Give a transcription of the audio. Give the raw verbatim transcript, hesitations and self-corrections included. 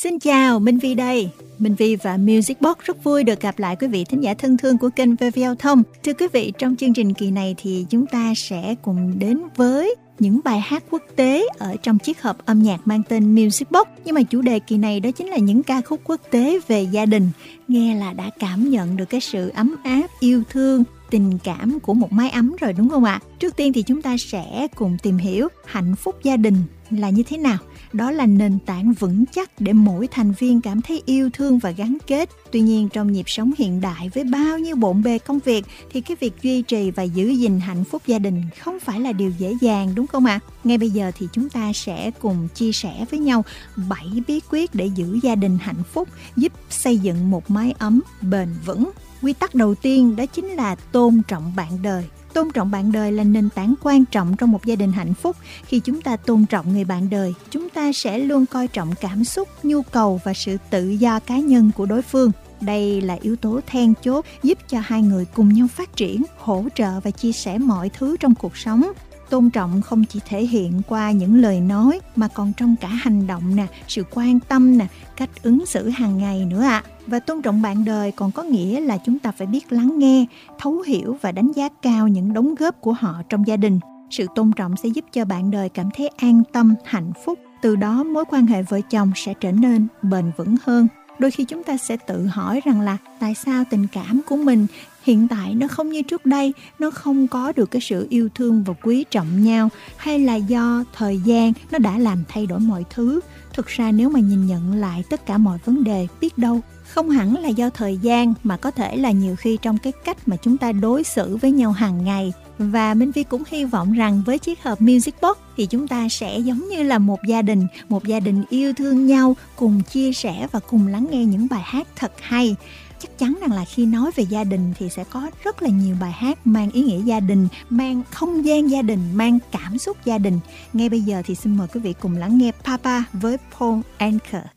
Xin chào, Minh Vi đây. Minh Vi và Music Box rất vui được gặp lại quý vị thính giả thân thương của kênh vê vê Giao thông. Thưa quý vị, trong chương trình kỳ này thì chúng ta sẽ cùng đến với những bài hát quốc tế ở trong chiếc hộp âm nhạc mang tên Music Box. Nhưng mà chủ đề kỳ này đó chính là những ca khúc quốc tế về gia đình. Nghe là đã cảm nhận được cái sự ấm áp, yêu thương, tình cảm của một mái ấm rồi đúng không ạ? Trước tiên thì chúng ta sẽ cùng tìm hiểu hạnh phúc gia đình là như thế nào. Đó là nền tảng vững chắc để mỗi thành viên cảm thấy yêu thương và gắn kết. Tuy nhiên trong nhịp sống hiện đại với bao nhiêu bộn bề công việc thì cái việc duy trì và giữ gìn hạnh phúc gia đình không phải là điều dễ dàng đúng không ạ? Ngay bây giờ thì chúng ta sẽ cùng chia sẻ với nhau bảy bí quyết để giữ gia đình hạnh phúc, giúp xây dựng một mái ấm bền vững. Quy tắc đầu tiên đó chính là tôn trọng bạn đời. Tôn trọng bạn đời là nền tảng quan trọng trong một gia đình hạnh phúc. Khi chúng ta tôn trọng người bạn đời, chúng ta sẽ luôn coi trọng cảm xúc, nhu cầu và sự tự do cá nhân của đối phương. Đây là yếu tố then chốt giúp cho hai người cùng nhau phát triển, hỗ trợ và chia sẻ mọi thứ trong cuộc sống. Tôn trọng không chỉ thể hiện qua những lời nói mà còn trong cả hành động nè, sự quan tâm nè, cách ứng xử hàng ngày nữa ạ. À. Và tôn trọng bạn đời còn có nghĩa là chúng ta phải biết lắng nghe, thấu hiểu và đánh giá cao những đóng góp của họ trong gia đình. Sự tôn trọng sẽ giúp cho bạn đời cảm thấy an tâm, hạnh phúc. Từ đó mối quan hệ vợ chồng sẽ trở nên bền vững hơn. Đôi khi chúng ta sẽ tự hỏi rằng là tại sao tình cảm của mình hiện tại nó không như trước đây, nó không có được cái sự yêu thương và quý trọng nhau, hay là do thời gian nó đã làm thay đổi mọi thứ. Thực ra nếu mà nhìn nhận lại tất cả mọi vấn đề, biết đâu không hẳn là do thời gian mà có thể là nhiều khi trong cái cách mà chúng ta đối xử với nhau hàng ngày. Và Minh Vi cũng hy vọng rằng với chiếc hộp Music Box thì chúng ta sẽ giống như là một gia đình, một gia đình yêu thương nhau, cùng chia sẻ và cùng lắng nghe những bài hát thật hay. Chắc chắn rằng là khi nói về gia đình thì sẽ có rất là nhiều bài hát mang ý nghĩa gia đình, mang không gian gia đình, mang cảm xúc gia đình. Ngay bây giờ thì xin mời quý vị cùng lắng nghe Papa với Paul Anka.